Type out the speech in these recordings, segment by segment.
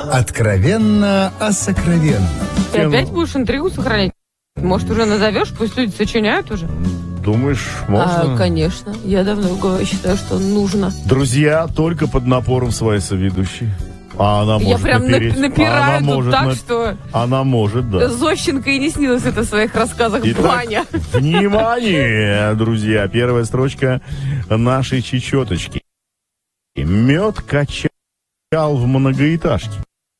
Откровенно о сокровенном. Ты опять будешь интригу сохранять? Может, уже назовешь, пусть люди сочиняют уже? Думаешь, можно? Конечно. Я давно считаю, что нужно. Друзья, только под напором своей соведущей. А она может Я прям напираю тут так, что... Она может, да. Зощенко и не снилось это в своих рассказах. Итак, Ваня. Внимание, друзья. Первая строчка нашей чечеточки. Мед качал в многоэтажке.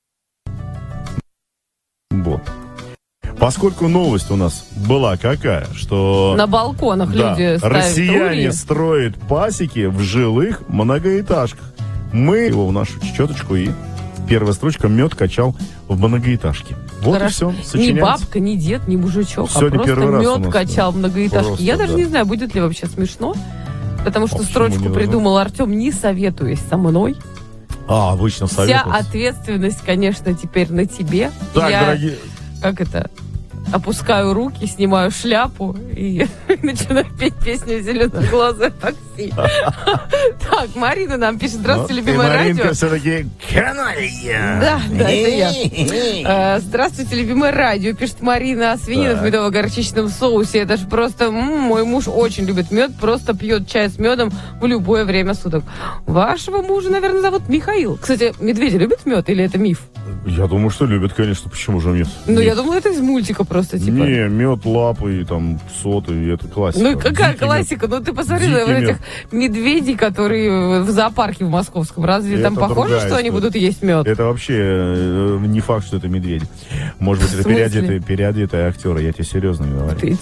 Вот. Поскольку новость у нас была какая, что... На балконах люди ставят россияне ульи. строят пасеки в жилых многоэтажках. Мы его в нашу чечеточку, и первая строчка: мед качал в многоэтажке. Вот Хорошо. и все. Сочиняется. Ни бабка, ни дед, ни мужичок, Сегодня а просто первый раз у мед нас, качал в многоэтажке. Просто, Я даже да. не знаю, будет ли вообще смешно, потому что почему строчку не придумал Артем, не советуясь со мной. Обычно Вся советуют. ответственность, конечно, теперь на тебе. Так, Я, дорогие... как это, опускаю руки, снимаю шляпу и начинаю петь песню «Зеленоглазое такси». Так, Марина нам пишет: здравствуйте, любимое радио. Маринка все-таки каналья. Да, это я. Здравствуйте, любимое радио, пишет Марина. Свинина в медово-горчичном соусе. Это же просто... мой муж очень любит мед, просто пьет чай с медом в любое время суток. Вашего мужа, наверное, зовут Михаил. Кстати, медведи любят мед или это миф? Я думаю, что любят, конечно. Почему же нет? Ну, я думаю, это из мультика просто, типа. Не, мед, лапы, там, соты, это классика. Ну, какая Дикий классика? Ну, ты посмотри на Дикий этих медведей, которые в зоопарке в московском. Разве Это там похоже, другая что они история. будут есть мед? Это вообще не факт, что это медведи. Может быть, это переодетые актеры. Я тебе серьезно говорю.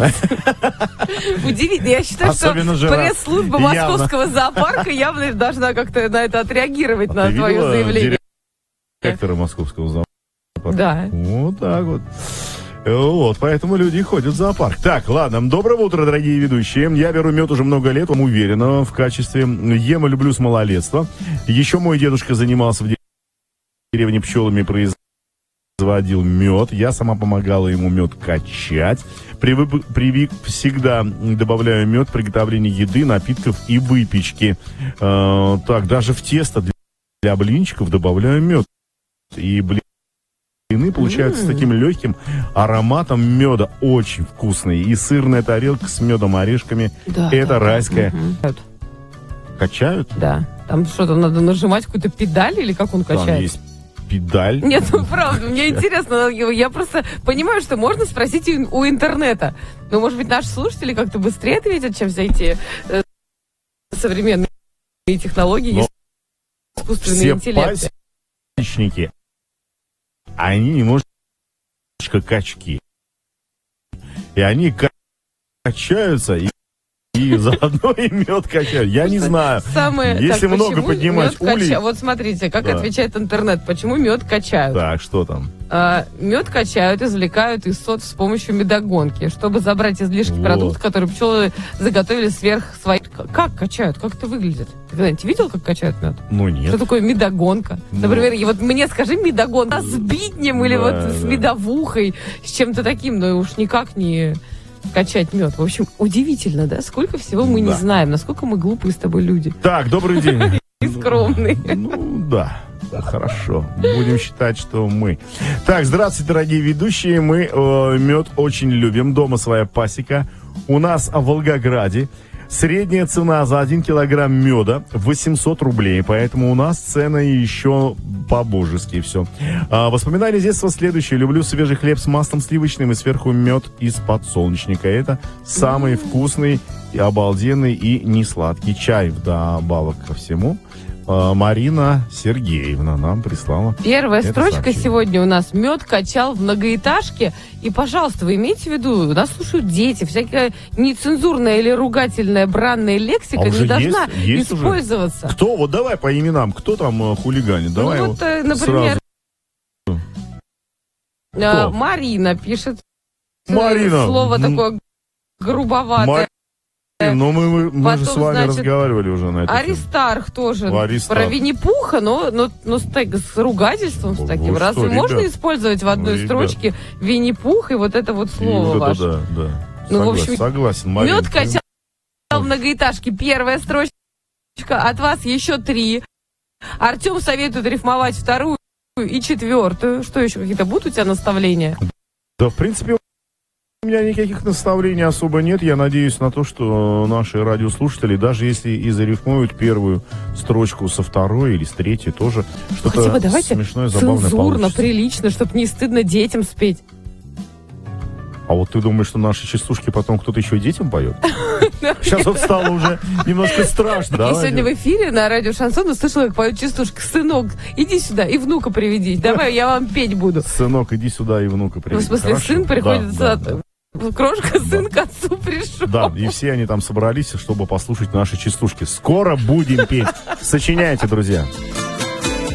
Удивительно. Я считаю, Особенно что жена. пресс-служба московского зоопарка явно должна как-то на это отреагировать, на Ты твое видела заявление. директора московского зоопарка? Да. Вот так вот. Вот, поэтому люди ходят в зоопарк. Так, ладно, доброе утро, дорогие ведущие. Я беру мед уже много лет, вам уверенно, в качестве. Ем и люблю с малолетства. Еще мой дедушка занимался в деревне пчелами, производил мед. Я сама помогала ему мед качать. Привык всегда добавляю мед в приготовление еды, напитков и выпечки. Так, даже в тесто для блинчиков добавляю мед. И блины получаются с таким легким ароматом меда. Очень вкусные. И сырная тарелка с медом, орешками. Да, Это да, райская. да. Качают? Да. Там что-то надо нажимать какую-то педаль или как он качает? Там есть педаль. Нет, ну правда, мне интересно. Я просто понимаю, что можно спросить у интернета. Но, может быть, наши слушатели как-то быстрее ответят, чем все эти современные технологии, Но искусственный все интеллект. пасечники, они немножечко качки. И они качаются, и заодно и мед качают. Я не знаю. Если много поднимать улей... Вот смотрите, как отвечает интернет. Почему мед качают? Так, что там? Мед качают, извлекают из сот с помощью медогонки, чтобы забрать излишки продуктов, которые пчелы заготовили сверх своих... Как качают? Как это выглядит? Ты когда-нибудь видел, как качают мед? Ну, нет. Что такое медогонка? Например, вот мне скажи медогонка с битнем или с медовухой, с чем-то таким, но уж никак не... качать мед. В общем, удивительно, да? Сколько всего мы не знаем, насколько мы глупые с тобой люди. Так, добрый день. И скромные. Ну, да. Хорошо. Будем считать, что мы. Так, здравствуйте, дорогие ведущие. Мы мед очень любим. Дома своя пасека. У нас в Волгограде средняя цена за 1 килограмм меда 800 рублей. Поэтому у нас цены еще по-божески все. Воспоминания с детства следующие. Люблю свежий хлеб с маслом сливочным и сверху мед из подсолнечника. Это самый вкусный, и обалденный и несладкий чай. Вдобавок ко всему, Марина Сергеевна нам прислала. Первая строчка сообщение. сегодня у нас: мед качал в многоэтажке. И, пожалуйста, вы имейте в виду, нас слушают дети, всякая нецензурная или ругательная бранная лексика не должна есть использоваться. Уже? Кто? Вот давай по именам. Кто там хулиганит? Давай ну, вот, например, Марина пишет. Марина. Слово такое грубоватое. Но мы Потом, же с вами значит, разговаривали уже на это. Аристарх тоже Аристарх. про Винни-Пуха, но с ругательством с таким. Вы Разве что, можно ребят? использовать в одной строчке Винни-Пух и вот это вот слово вот ваше? это, да. Ну, Согласен, в общем, согласен. Марина, мед качал в многоэтажке. Первая строчка, от вас еще 3. Артем советует рифмовать вторую и 4-ю. Что еще, какие-то будут у тебя наставления? Да, в принципе, у меня никаких наставлений особо нет. Я надеюсь на то, что наши радиослушатели, даже если и зарифмуют первую строчку со второй или с третьей, тоже что-то Хотя бы давайте смешное, забавное цензурно, получится. прилично, чтобы не стыдно детям спеть. А вот ты думаешь, что наши частушки потом кто-то еще и детям поет? Сейчас вот стало уже немножко страшно. И сегодня в эфире на радио Шансон услышала, как поет частушка: «Сынок, иди сюда и внука приведи. Давай, я вам петь буду». Сынок, иди сюда и внука приведи. Ну, в смысле, Хорошо? сын приходит, Да. крошка, сын к отцу пришел. Да, и все они там собрались, чтобы послушать наши частушки. Скоро будем петь. Сочиняйте, друзья.